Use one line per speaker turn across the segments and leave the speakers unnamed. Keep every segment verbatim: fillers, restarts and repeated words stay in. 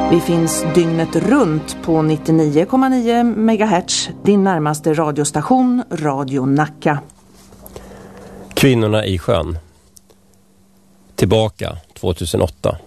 Vi finns dygnet runt på nittionio komma nio megahertz, din närmaste radiostation, Radio Nacka.
Kvinnorna i sjön. Tillbaka tjugohundraåtta.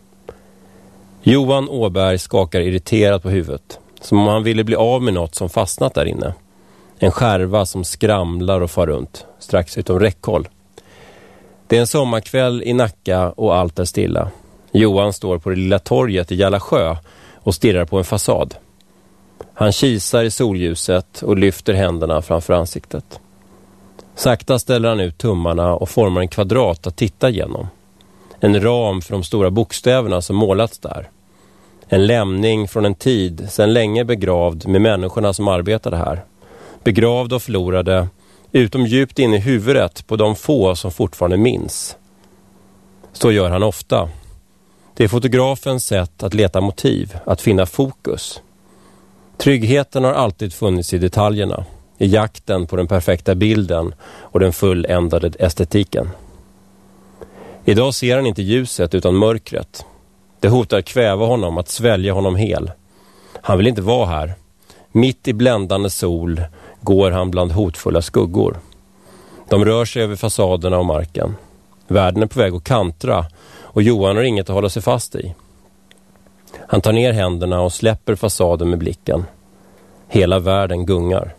Johan Åberg skakar irriterat på huvudet, som om han ville bli av med något som fastnat där inne. En skärva som skramlar och far runt, strax utom räckhåll. Det är en sommarkväll i Nacka och allt är stilla. Johan står på det lilla torget i Järlasjö och stirrar på en fasad. Han kisar i solljuset och lyfter händerna framför ansiktet. Sakta ställer han ut tummarna och formar en kvadrat att titta igenom. En ram för de stora bokstäverna som målats där. En lämning från en tid sedan länge begravd med människorna som arbetade här. Begravda och förlorade, utom djupt inne i huvudet på de få som fortfarande minns. Så gör han ofta. Det är fotografens sätt att leta motiv, att finna fokus. Tryggheten har alltid funnits i detaljerna, i jakten på den perfekta bilden och den fulländade estetiken. Idag ser han inte ljuset utan mörkret. Det hotar kväva honom, att svälja honom hel. Han vill inte vara här. Mitt i bländande sol går han bland hotfulla skuggor. De rör sig över fasaderna och marken. Världen är på väg att kantra och Johan har inget att hålla sig fast i. Han tar ner händerna och släpper fasaden med blicken. Hela världen gungar.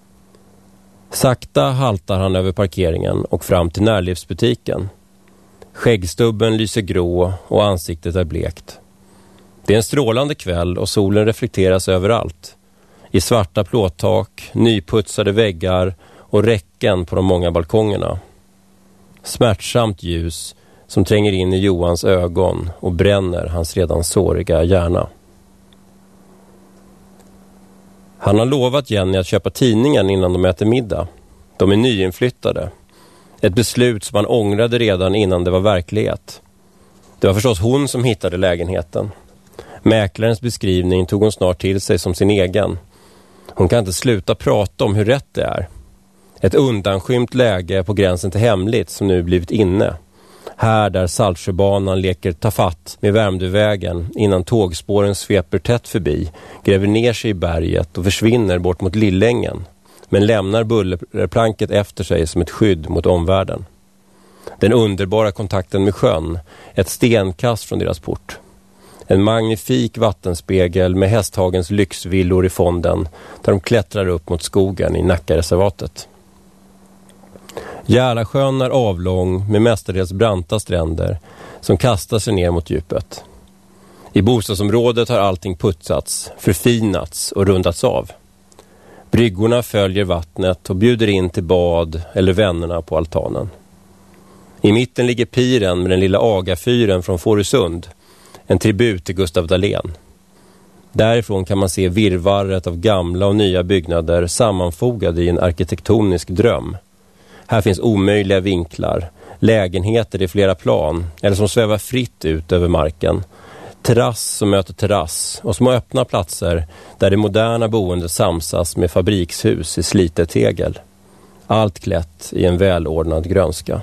Sakta haltar han över parkeringen och fram till närlivsbutiken. Skäggstubben lyser grå och ansiktet är blekt. Det är en strålande kväll och solen reflekteras överallt. I svarta plåttak, nyputsade väggar och räcken på de många balkongerna. Smärtsamt ljus som tränger in i Johans ögon och bränner hans redan såriga hjärna. Han har lovat Jenny att köpa tidningen innan de äter middag. De är nyinflyttade. Ett beslut som han ångrade redan innan det var verklighet. Det var förstås hon som hittade lägenheten. Mäklarens beskrivning tog hon snart till sig som sin egen. Hon kan inte sluta prata om hur rätt det är. Ett undanskymt läge på gränsen till hemligt som nu blivit inne. Här där Saltsjöbanan leker tafatt med Värmdövägen innan tågspåren sveper tätt förbi, gräver ner sig i berget och försvinner bort mot Lillängen, men lämnar bullerplanket efter sig som ett skydd mot omvärlden. Den underbara kontakten med sjön, ett stenkast från deras port. En magnifik vattenspegel med Hästhagens lyxvillor i fonden där de klättrar upp mot skogen i Nackareservatet. Järlasjön är avlång med mestadels branta stränder som kastar sig ner mot djupet. I bostadsområdet har allting putsats, förfinats och rundats av. Bryggorna följer vattnet och bjuder in till bad eller vännerna på altanen. I mitten ligger piren med den lilla Agafyren från Fårösund, en tribut till Gustav Dalén. Därifrån kan man se virrvarret av gamla och nya byggnader sammanfogade i en arkitektonisk dröm. Här finns omöjliga vinklar, lägenheter i flera plan eller som svävar fritt ut över marken. Terrass som möter terrass och små öppna platser där det moderna boendet samsas med fabrikshus i slitet tegel. Allt klätt i en välordnad grönska.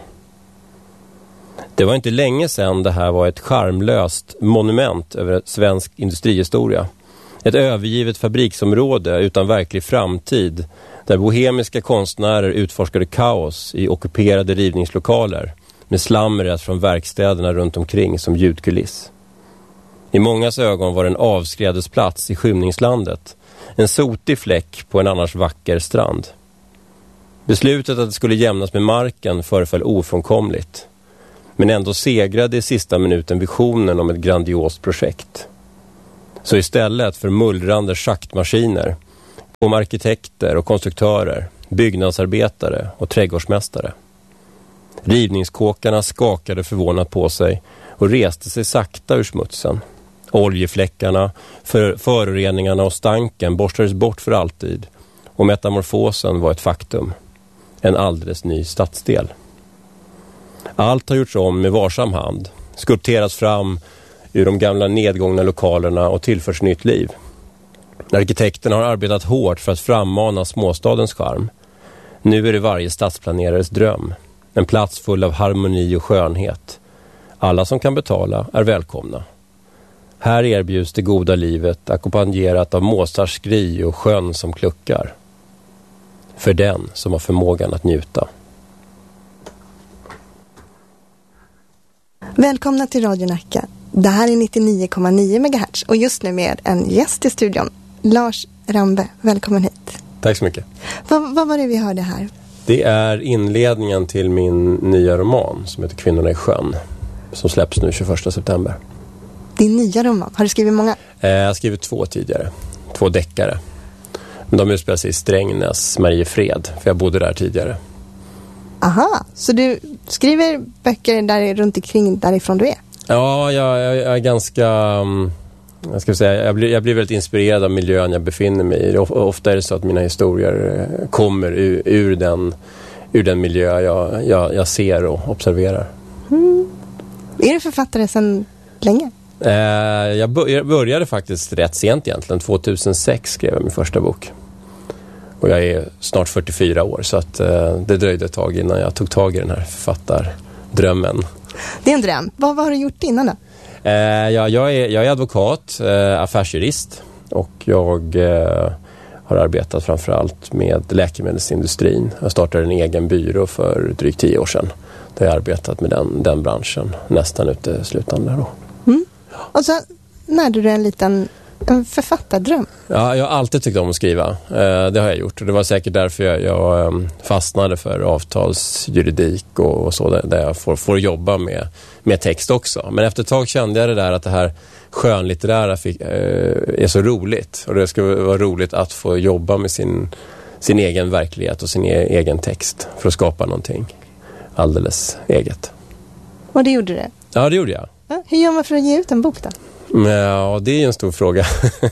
Det var inte länge sedan det här var ett charmlöst monument över svensk industrihistoria. Ett övergivet fabriksområde utan verklig framtid där bohemiska konstnärer utforskade kaos i ockuperade rivningslokaler med slamret från verkstäderna runt omkring som ljudkuliss. I mångas ögon var det en avskrädesplats i skymningslandet, en sotig fläck på en annars vacker strand. Beslutet att det skulle jämnas med marken föreföll ofrånkomligt, men ändå segrade i sista minuten visionen om ett grandiost projekt. Så istället för mullrande schaktmaskiner kom arkitekter och konstruktörer, byggnadsarbetare och trädgårdsmästare. Rivningskåkarna skakade förvånat på sig och reste sig sakta ur smutsen. Oljefläckarna, för föroreningarna och stanken borstades bort för alltid och metamorfosen var ett faktum. En alldeles ny stadsdel. Allt har gjorts om med varsam hand, skulpterats fram ur de gamla nedgångna lokalerna och tillförts nytt liv. Arkitekterna har arbetat hårt för att frammana småstadens charm. Nu är det varje stadsplanerares dröm. En plats full av harmoni och skönhet. Alla som kan betala är välkomna. Här erbjuds det goda livet ackompanjerat av måsars skri och sjön som kluckar. För den som har förmågan att njuta.
Välkomna till Radio Nacka. Det här är nittionio komma nio megahertz och just nu med en gäst i studion. Lars Rambe, välkommen hit.
Tack så mycket.
Vad, vad var det vi hörde här?
Det är inledningen till min nya roman som heter Kvinnorna i sjön. Som släpps nu tjugoförsta september.
Din nya roman, har du skrivit många?
Eh, jag har skrivit två tidigare. Två deckare. Men de utspelar sig i Strängnäs, Mariefred. För jag bodde där tidigare.
Aha, så du skriver böcker där runt omkring därifrån du är?
Ja, jag, jag, jag är ganska... Jag ska säga, jag blir, jag blir väldigt inspirerad av miljön jag befinner mig i. Ofta är det så att mina historier kommer ur, ur, den, ur den miljö jag, jag, jag ser och observerar.
Mm. Är du författare sedan länge?
Eh, jag började faktiskt rätt sent egentligen. tjugohundrasex skrev jag min första bok. Och jag är snart fyrtiofyra år så att, eh, det dröjde ett tag innan jag tog tag i den här författardrömmen.
Det är en dröm. Vad, vad har du gjort innan då?
Eh, ja, jag, är, jag är advokat, eh, affärsjurist och jag eh, har arbetat framförallt med läkemedelsindustrin. Jag startade en egen byrå för drygt tio år sedan. Där jag har arbetat med den, den branschen nästan uteslutande då.
Mm. Och så närde du en liten en författardröm.
Ja, jag har alltid tyckt om att skriva. Eh, det har jag gjort och det var säkert därför jag, jag eh, fastnade för avtalsjuridik och, och så där, där jag får, får jobba med, med text också. Men efter ett tag kände jag det där att det här skönlitterära fick, eh, är så roligt och det skulle vara roligt att få jobba med sin, sin egen verklighet och sin e- egen text för att skapa någonting alldeles eget.
Och det gjorde du?
Ja, det gjorde jag.
Ja, hur gör man för att ge ut en bok då?
Ja, det är en stor fråga.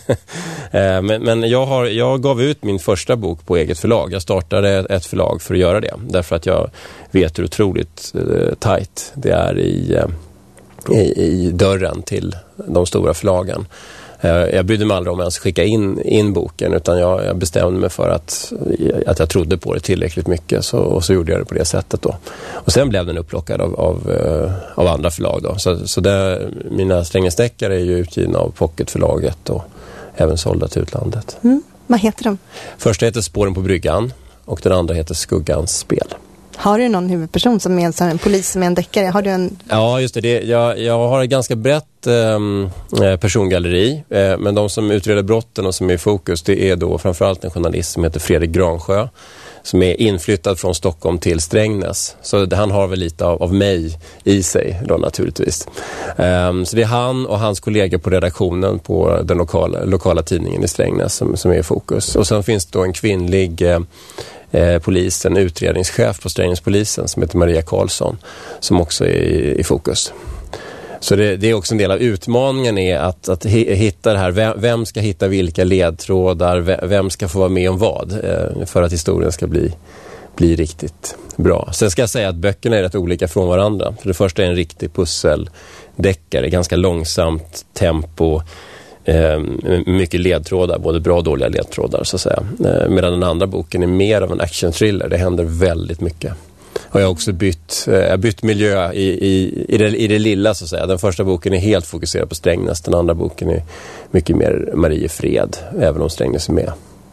men men jag, har, jag gav ut min första bok på eget förlag. Jag startade ett förlag för att göra det. Därför att jag vet hur otroligt eh, tajt det är i, eh, i, i dörren till de stora förlagen. Eh, jag brydde mig aldrig om att ens skicka in, in boken utan jag, jag bestämde mig för att, att jag trodde på det tillräckligt mycket så, och så gjorde jag det på det sättet då. Och sen blev den upplockad av, av, av andra förlag då. Så, så det, mina Strängnäsdeckare är ju utgivna av Pocketförlaget och även sålda till utlandet.
Mm. Vad heter de?
Första heter Spåren på bryggan och den andra heter Skuggans spel.
Har du någon huvudperson som är en, en polis med en deckare? Har du en...
Ja, just det. det jag, jag har ett ganska brett eh, persongalleri. Eh, men de som utreder brotten och som är i fokus det är då framförallt en journalist som heter Fredrik Gransjö. Som är inflyttad från Stockholm till Strängnäs. Så det, han har väl lite av, av mig i sig då naturligtvis. Um, så det är han och hans kollegor på redaktionen på den lokala, lokala tidningen i Strängnäs som, som är i fokus. Och sen finns det då en kvinnlig eh, eh, polis, en utredningschef på Strängnäspolisen som heter Maria Karlsson som också är i, i fokus. Så det, det är också en del av utmaningen är att, att hitta det här, vem, vem ska hitta vilka ledtrådar, vem ska få vara med om vad eh, för att historien ska bli, bli riktigt bra. Sen ska jag säga att böckerna är rätt olika från varandra. För det första är en riktig pusseldeckare, ganska långsamt tempo, eh, mycket ledtrådar, både bra och dåliga ledtrådar så att säga. Eh, medan den andra boken är mer av en action-thriller, det händer väldigt mycket. Och jag har också bytt, jag bytt miljö i, i, i, det, i det lilla så att säga. Den första boken är helt fokuserad på Strängnäs. Den andra boken är mycket mer Mariefred, även om Strängnäs är med.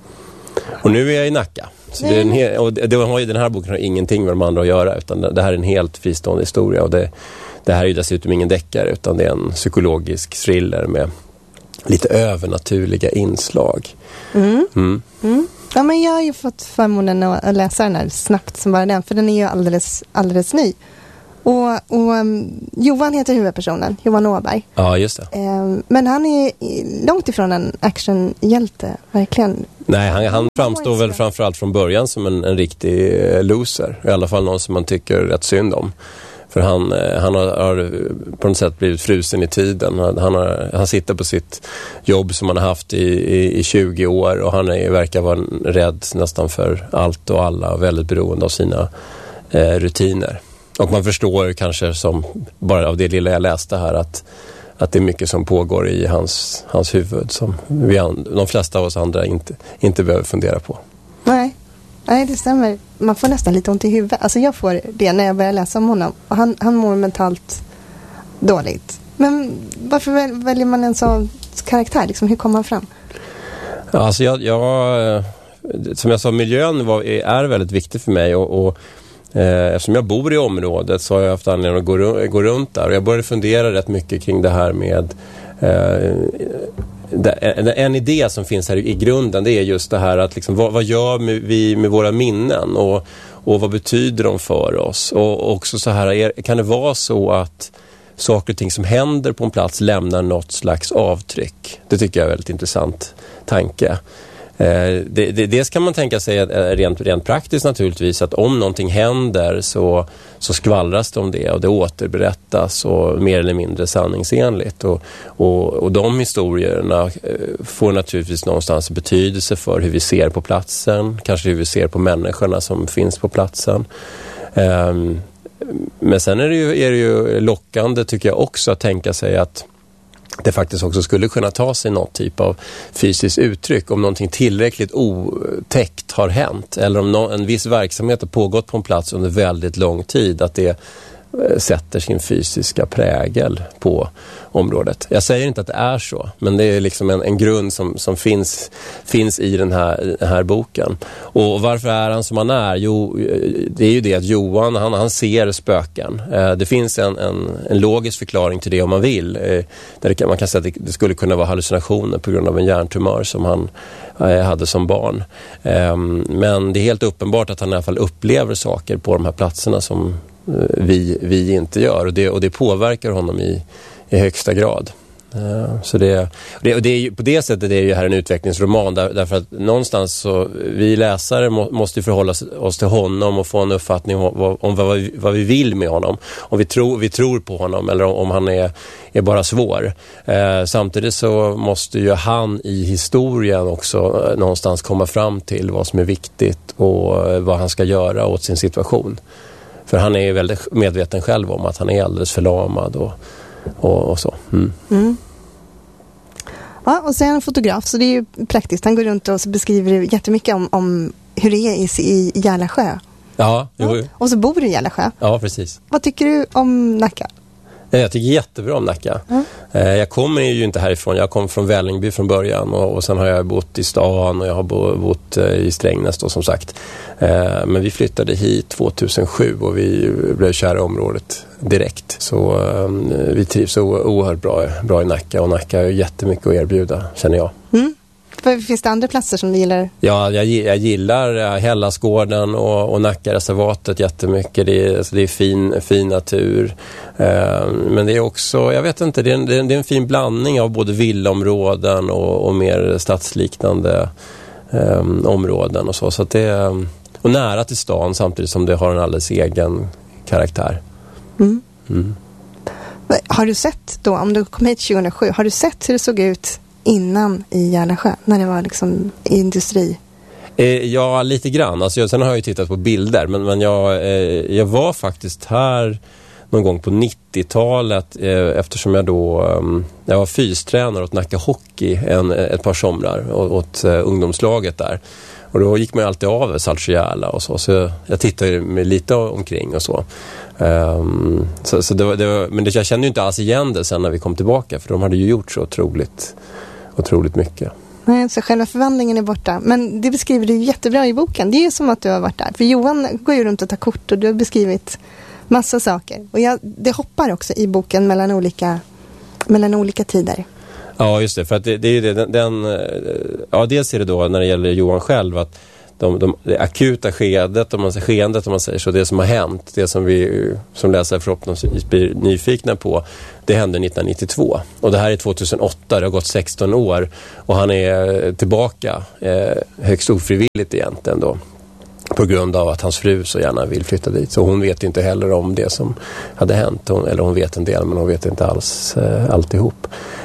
Och nu är jag i Nacka. Så det är en hel, och det har ju, den här boken har ingenting med de andra att göra utan det här är en helt fristående historia. Och det, det här är ju dessutom ingen deckare utan det är en psykologisk thriller med lite övernaturliga inslag. Mm. Mm.
Mm. Ja, men jag har ju fått förmånen att läsa den här snabbt som bara den, för den är ju alldeles, alldeles ny. Och, och um, Johan heter huvudpersonen, Johan Åberg.
Ja, just det.
Um, men han är långt ifrån en actionhjälte, verkligen.
Nej, han, han framstår väl framförallt från början som en, en riktig loser. I alla fall någon som man tycker rätt synd om. För han, han har, har på något sätt blivit frusen i tiden. Han, har, han sitter på sitt jobb som han har haft i, i, i tjugo år och han är, verkar vara rädd nästan för allt och alla och väldigt beroende av sina eh, rutiner. Och man förstår kanske som bara av det lilla jag läste här att, att det är mycket som pågår i hans, hans huvud som vi, de flesta av oss andra inte, inte behöver fundera på.
Nej. Nej, det stämmer. Man får nästan lite ont i huvudet. Alltså jag får det när jag börjar läsa om honom. Och han, han mår mentalt dåligt. Men varför väl, väljer man en sån karaktär? Liksom, hur kommer man fram?
Alltså jag, jag, som jag sa, miljön var, är väldigt viktig för mig och, och eh, eftersom jag bor i området så har jag haft anledning att gå, gå runt där och jag började fundera rätt mycket kring det här med eh, En, en idé som finns här i grunden, det är just det här att liksom, vad, vad gör vi med våra minnen och, och vad betyder de för oss? Och också så här, är, kan det vara så att saker och ting som händer på en plats lämnar något slags avtryck? Det tycker jag är en väldigt intressant tanke. Eh, det, det, dels kan man tänka sig att, rent, rent praktiskt naturligtvis, att om någonting händer så, så skvallras det om det och det återberättas och mer eller mindre sanningsenligt. Och, och, och de historierna får naturligtvis någonstans betydelse för hur vi ser på platsen, kanske hur vi ser på människorna som finns på platsen. Eh, men sen är det, ju, är det ju lockande, tycker jag också, att tänka sig att det faktiskt också skulle kunna ta sig något typ av fysiskt uttryck om någonting tillräckligt otäckt har hänt eller om no- en viss verksamhet har pågått på en plats under väldigt lång tid, att det sätter sin fysiska prägel på området. Jag säger inte att det är så, men det är liksom en, en grund som, som finns, finns i den här, den här boken. Och varför är han som han är? Jo, det är ju det att Johan, han, han ser spöken. Det finns en, en, en logisk förklaring till det om man vill. Där det kan, man kan säga att det skulle kunna vara hallucinationer på grund av en hjärntumör som han hade som barn. Men det är helt uppenbart att han i alla fall upplever saker på de här platserna som vi, vi inte gör. Och det, och det påverkar honom i, i högsta grad. Uh, så det, det, och det är ju, på det sättet är det ju här en utvecklingsroman där, därför att någonstans så vi läsare må, måste förhålla oss till honom och få en uppfattning om, vad, om vad, vi, vad vi vill med honom. Om vi, tro, vi tror på honom eller om, om han är, är bara svår. Uh, samtidigt så måste ju han i historien också uh, någonstans komma fram till vad som är viktigt och uh, vad han ska göra åt sin situation. För han är väldigt medveten själv om att han är alldeles förlamad och, och, och så. Mm. Mm.
Ja, och så är han en fotograf, så det är ju praktiskt. Han går runt och så beskriver jättemycket om, om hur det är i, i Järlasjö.
Ja, jo.
Ja, och så bor du i Järlasjö.
Ja, precis.
Vad tycker du om Nacka?
Jag tycker jättebra om Nacka. Mm. Jag kommer ju inte härifrån. Jag kom från Vällingby från början och, och sen har jag bott i stan och jag har bott i Strängnäs då, som sagt. Men vi flyttade hit tjugohundrasju och vi blev kära i området direkt. Så vi trivs så oerhört bra, bra i Nacka och Nacka har jättemycket att erbjuda, känner jag. Mm.
Finns det andra platser som du gillar?
Ja, jag, jag gillar Hällasgården och, och Nackareservatet jättemycket. Det är, alltså det är fin, fin natur. Eh, men det är också, jag vet inte, det är, en, det är en fin blandning av både villaområden och, och mer stadsliknande eh, områden och så. Så att det är, och nära till stan samtidigt som det har en alldeles egen karaktär. Mm.
Mm. Har du sett då, om du kom hit tjugohundrasju, har du sett hur det såg ut innan i Järlasjö, när det var liksom industri?
Eh, ja, lite grann. Alltså, sen har jag ju tittat på bilder, men, men jag, eh, jag var faktiskt här någon gång på nittiotalet eh, eftersom jag då eh, jag var fystränare åt Nacka Hockey en, ett par somrar åt, åt eh, ungdomslaget där. Och då gick man alltid av Saltsjöjärla och så, så jag tittade mig lite omkring och så. Um, så, så det var, det var, men det, jag kände ju inte alls igen det sen när vi kom tillbaka, för de hade ju gjort så otroligt, otroligt mycket.
Nej, så själva förvandlingen är borta. Men det beskriver du jättebra i boken. Det är ju som att du har varit där. För Johan går ju runt och tar kort och du har beskrivit massa saker. Och jag, det hoppar också i boken mellan olika, mellan olika tider.
Ja, just det. För att det, det är ju det, den, den, ja, dels är det då när det gäller Johan själv att de, de, det akuta skedet, om man säger, skeendet om man säger så, det som har hänt, det som vi som läsare förhoppningsvis blir nyfikna på, det hände nittonhundranittiotvå. Och det här är tjugohundraåtta, det har gått sexton år och han är tillbaka eh, högst ofrivilligt egentligen då. På grund av att hans fru så gärna vill flytta dit. Så hon vet inte heller om det som hade hänt. Hon, eller hon vet en del, men hon vet inte alls eh, alltihop.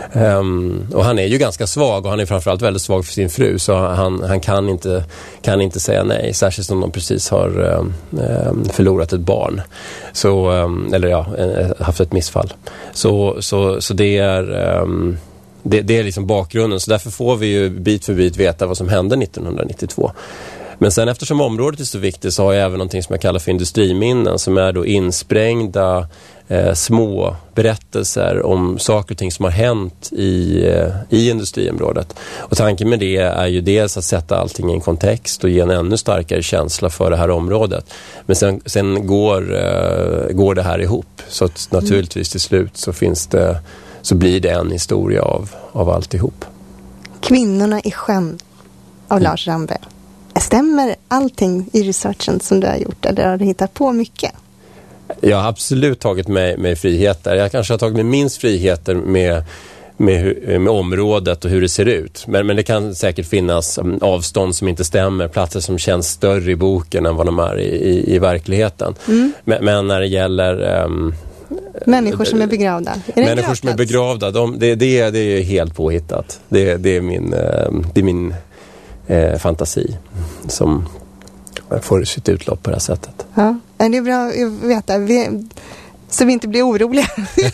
Um, och han är ju ganska svag och han är framförallt väldigt svag för sin fru. Så han, han kan, inte, kan inte säga nej. Särskilt som de precis har um, förlorat ett barn. Så, um, eller ja, haft ett missfall. Så, så, så det är... Um, Det, det är liksom bakgrunden, så därför får vi ju bit för bit veta vad som hände nittonhundranittiotvå. Men sen eftersom området är så viktigt så har jag även någonting som jag kallar för industriminnen, som är då insprängda eh, små berättelser om saker och ting som har hänt i, eh, i industriområdet. Och tanken med det är ju dels att sätta allting i en kontext och ge en ännu starkare känsla för det här området. Men sen, sen går, eh, går det här ihop, så att naturligtvis till slut så finns det, så blir det en historia av, av alltihop.
Kvinnorna i sjön av mm. Lars Ramberg. Stämmer allting i researchen som du har gjort, eller har du hittat på mycket?
Jag har absolut tagit mig, mig friheter. Jag kanske har tagit mig minst friheter med, med, med området och hur det ser ut. Men, men det kan säkert finnas um, avstånd som inte stämmer, platser som känns större i boken än vad de är i, i, i verkligheten. Mm. Men, men när det gäller... Um,
människor som är begravda. Är
människor gravplats? Som är begravda, de, det, det, det är helt påhittat. Det, det är min... Det är min Eh, fantasi som får sitt utlopp på det här sättet.
Ja, det är bra att veta. Vi, så vi inte blir oroliga.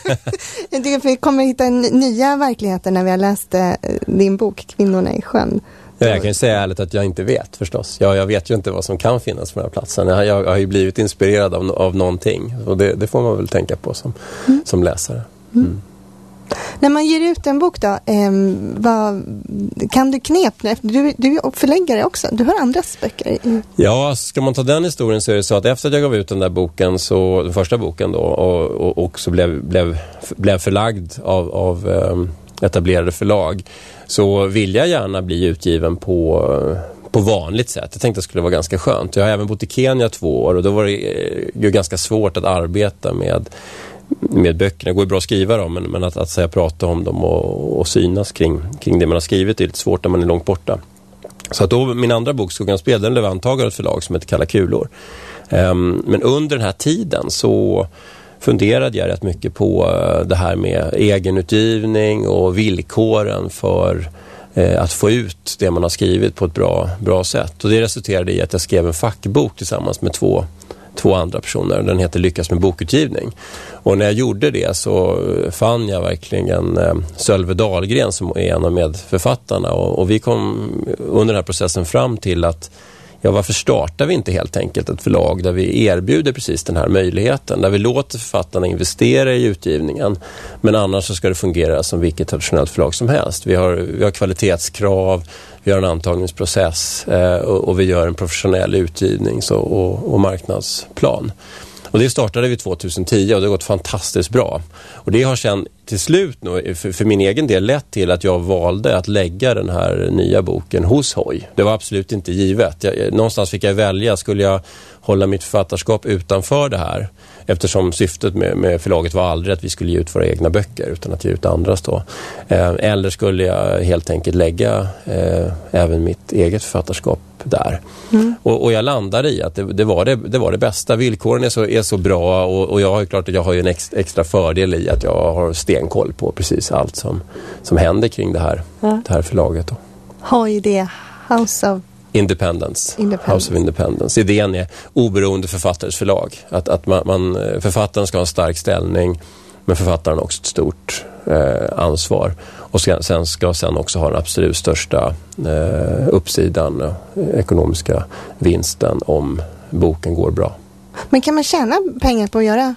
Vi kommer hitta nya verkligheter när vi har läst eh, din bok Kvinnorna i sjön.
Ja, jag kan ju säga ärligt att jag inte vet förstås. Jag, jag vet ju inte vad som kan finnas på den här platsen. Jag, jag, jag har ju blivit inspirerad av, av någonting. Och det, det får man väl tänka på som, mm. som läsare. Mm. Mm.
När man ger ut en bok då, eh, vad, kan du knep? Du, du är förläggare också, du har andras böcker.
Ja, ska man ta den historien så är det så att efter att jag gav ut den där boken, så, den första boken då, och, och också blev, blev, blev förlagd av, av eh, etablerade förlag, så vill jag gärna bli utgiven på... på vanligt sätt. Jag tänkte att det skulle vara ganska skönt. Jag har även bott i Kenya två år och då var det ju ganska svårt att arbeta med med böckerna. Det går ju bra att skriva dem, men, men att, att säga, prata om dem och, och synas kring, kring det man har skrivit är lite svårt när man är långt borta. Så att då, min andra bok, Skuggans spel, den blev antagen av ett förlag som heter Kalla kulor. Um, men under den här tiden så funderade jag rätt mycket på uh, det här med egenutgivning och villkoren för uh, att få ut det man har skrivit på ett bra, bra sätt. Och det resulterade i att jag skrev en fackbok tillsammans med två två andra personer. Den heter Lyckas med bokutgivning. Och när jag gjorde det så fann jag verkligen eh, Sölve Dahlgren som är en av medförfattarna. Och, och vi kom under den här processen fram till att ja, varför startar vi inte helt enkelt ett förlag där vi erbjuder precis den här möjligheten, där vi låter författarna investera i utgivningen, men annars så ska det fungera som vilket traditionellt förlag som helst. Vi har, vi har kvalitetskrav, vi har en antagningsprocess eh, och, och vi gör en professionell utgivning så, och, och marknadsplan. Och det startade vi tjugohundratio och det har gått fantastiskt bra. Och det har sedan till slut nu, för, för min egen del lett till att jag valde att lägga den här nya boken hos Hoj. Det var absolut inte givet. Jag, någonstans fick jag välja, skulle jag hålla mitt författarskap utanför det här? Eftersom syftet med, med förlaget var aldrig att vi skulle ge ut våra egna böcker utan att ge ut andras då. Eh, eller skulle jag helt enkelt lägga eh, även mitt eget författarskap där. Mm. Och, och jag landade i att det, det, var det, det var det bästa. Villkoren är så, är så bra och, och jag har ju klart att jag har ju en ex, extra fördel i att jag har stenkoll på precis allt som, som händer kring det här, ja. det här förlaget. Då.
Har ju det House of
Independence.
Independence.
House of Independence. Idén är oberoende författares förlag. Att, att man, man, författaren ska ha en stark ställning, men författaren har också ett stort eh, ansvar. Och sen, sen ska sen också ha den absolut största eh, uppsidan, eh, ekonomiska vinsten om boken går bra.
Men kan man tjäna pengar på att göra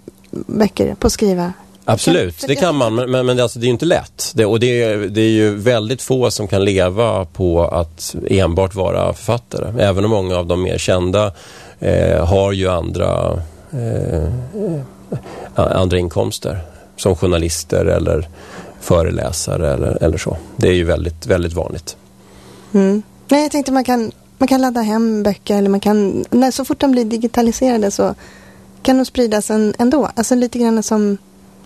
böcker, på att skriva?
Absolut, det kan man, men, men, men det, alltså, det är ju inte lätt. Det, och det, det är ju väldigt få som kan leva på att enbart vara författare. Även om många av de mer kända eh, har ju andra, eh, andra inkomster. Som journalister eller föreläsare eller, eller så. Det är ju väldigt, väldigt vanligt.
Mm. Nej, jag tänkte man kan, man kan ladda hem böcker eller man kan, när, så fort de blir digitaliserade så kan de spridas en, ändå. Alltså lite grann som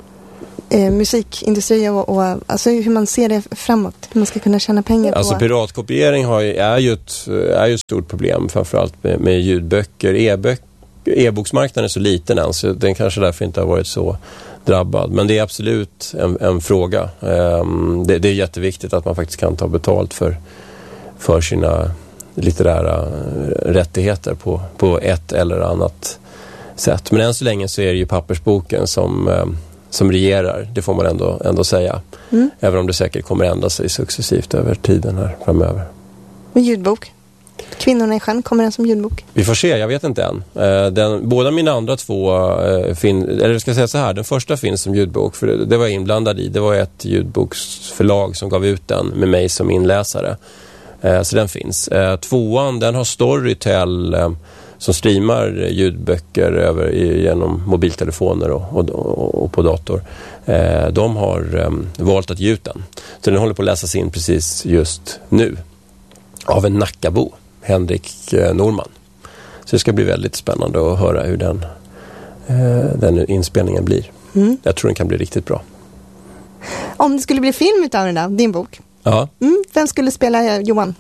Eh, musikindustri och, och alltså hur man ser det framåt, hur man ska kunna tjäna pengar på.
Alltså piratkopiering har ju, är, ju ett, är ju ett stort problem, framförallt med, med ljudböcker. E-böcker, e-boksmarknaden är så liten än så den kanske därför inte har varit så drabbad. Men det är absolut en, en fråga. Um, det, det är jätteviktigt att man faktiskt kan ta betalt för, för sina litterära rättigheter på, på ett eller annat sätt. Men än så länge så är det ju pappersboken som um, som regerar, det får man ändå, ändå säga. Mm. Även om det säkert kommer ändra sig successivt över tiden här framöver.
Och ljudbok? Kvinnorna i sjön, kommer den som ljudbok?
Vi får se, jag vet inte än. Den, båda mina andra två, fin, eller ska jag säga så här, den första finns som ljudbok, för det, det var jag inblandad i. Det var ett ljudboksförlag som gav ut den med mig som inläsare. Så den finns. Tvåan, den har Storytel som streamar ljudböcker över, genom mobiltelefoner och, och, och på dator. De har valt att ge ut den. Så den håller på att läsas in precis just nu av en Nackabo, Henrik Norman. Så det ska bli väldigt spännande att höra hur den, den inspelningen blir. Mm. Jag tror den kan bli riktigt bra.
Om det skulle bli film utav den där, din bok.
Ja.
Mm, vem skulle spela Johan?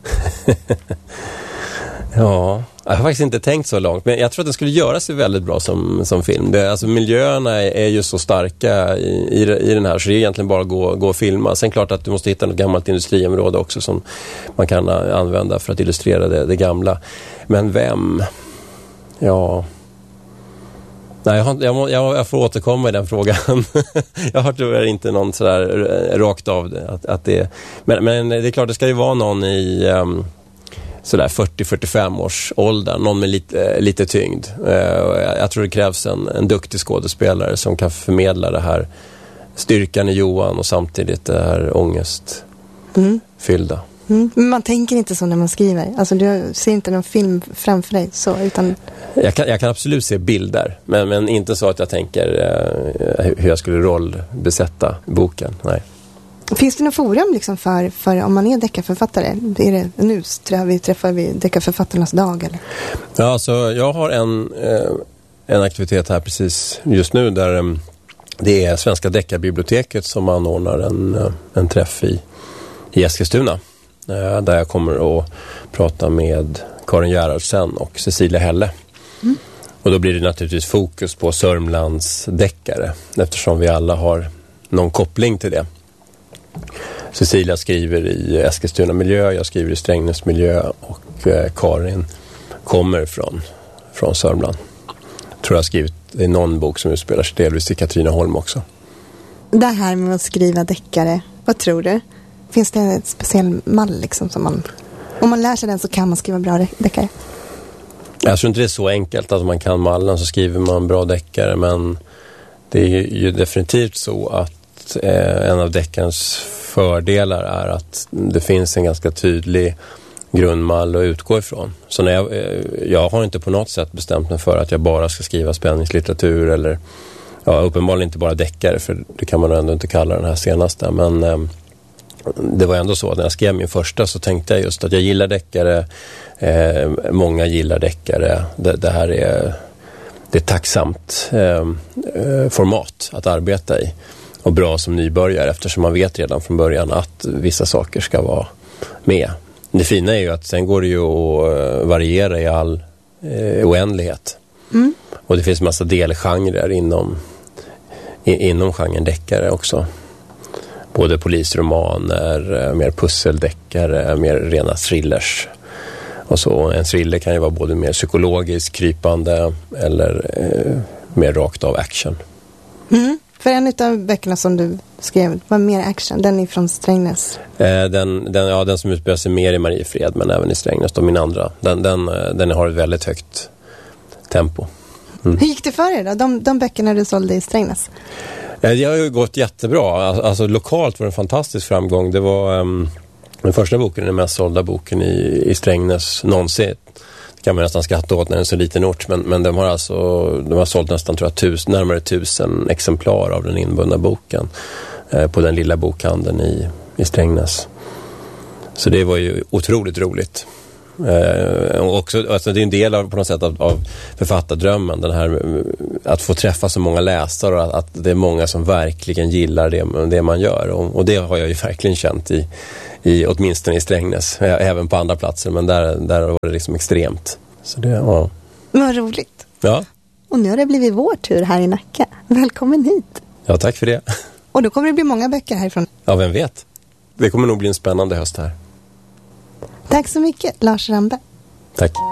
Ja, jag har faktiskt inte tänkt så långt. Men jag tror att den skulle göra sig väldigt bra som, som film. Det, alltså miljöerna är, är ju så starka i, i, i den här. Så det är egentligen bara att gå, gå och filma. Sen klart att du måste hitta något gammalt industriområde också som man kan använda för att illustrera det, det gamla. Men vem? Ja... Nej, jag, har, jag, jag, jag får återkomma i den frågan. Jag har tyvärr inte någon sådär rakt av det. Att, att det men, men det är klart, det ska ju vara någon i um, sådär fyrtio till fyrtiofem års ålder. Någon med lite, lite tyngd. Uh, jag, jag tror det krävs en, en duktig skådespelare som kan förmedla det här styrkan i Johan och samtidigt det här ångestfyllda. Mm.
Mm. Men man tänker inte så när man skriver. Alltså du ser inte någon film framför dig så, utan...
Jag kan, jag kan absolut se bilder, men, men inte så att jag tänker eh, hur jag skulle rollbesätta boken. Nej.
Finns det något forum liksom för, för om man är deckarförfattare? Är det nu tror jag vi träffar vi deckarförfattarnas dag eller?
Ja, alltså jag har en, eh, en aktivitet här precis just nu där eh, det är Svenska deckarbiblioteket som anordnar en, en träff i, i Eskilstuna. Där jag kommer att prata med Karin Gerhardsen och Cecilia Helle. Mm. Och då blir det naturligtvis fokus på Sörmlands deckare, eftersom vi alla har någon koppling till det. Cecilia skriver i Eskilstuna miljö, jag skriver i Strängnäs miljö och eh, Karin kommer från, från Sörmland. Jag tror jag har skrivit i någon bok som utspelar sig delvis i Katrineholm också.
Det här med att skriva deckare, vad tror du? Finns det en speciell mall liksom som man... Om man lär sig den så kan man skriva bra deckare?
Jag tror inte det är så enkelt att man kan mallen så skriver man bra deckare, men det är ju definitivt så att eh, en av deckarens fördelar är att det finns en ganska tydlig grundmall att utgå ifrån. Så när jag, eh, jag har inte på något sätt bestämt mig för att jag bara ska skriva spänningslitteratur eller ja, uppenbarligen inte bara deckare, för det kan man ändå inte kalla den här senaste, men eh, det var ändå så att när jag skrev min första så tänkte jag just att jag gillar deckare, eh, många gillar deckare, det, det här är det är ett tacksamt eh, format att arbeta i och bra som nybörjare, eftersom man vet redan från början att vissa saker ska vara med. Det fina är ju att sen går det ju att variera i all eh, oändlighet. Mm. Och det finns massa delgenrer inom, i, inom genren deckare också. Både polisromaner, mer pusseldeckare, mer rena thrillers. Och så en thriller kan ju vara både mer psykologiskt krypande eller eh, mer rakt av action.
Mm. För en av böckerna som du skrev var mer action, den är från Strängnäs.
Eh, den, den, ja, den som utspelar sig mer i Mariefred men även i Strängnäs, då min andra. Den, den, den har ett väldigt högt tempo.
Mm. Hur gick det för er då? De, de böckerna du sålde i Strängnäs?
Det har ju gått jättebra. Alltså lokalt var det en fantastisk framgång. Det var um, den första boken, den mest sålda boken i, i Strängnäs någonsin. Det kan man nästan skratta åt när det är en så liten ort. Men, men de har alltså de har sålt nästan tror jag, tus, närmare tusen exemplar av den inbundna boken eh, på den lilla bokhandeln i, i Strängnäs. Så det var ju otroligt roligt. Uh, och också, alltså det är en del av, på något sätt av, av författardrömmen, den här att få träffa så många läsare och att, att det är många som verkligen gillar det, det man gör och, och det har jag ju verkligen känt i, i åtminstone i Strängnäs, även på andra platser, men där, där var det liksom extremt. Så det, ja.
Vad roligt.
Ja.
Och nu har det blivit vår tur här i Nacka. Välkommen hit.
Ja, tack för det.
Och då kommer det bli många böcker härifrån.
Ja, vem vet. Det kommer nog bli en spännande höst här.
Tack så mycket, Lars Rambe.
Tack.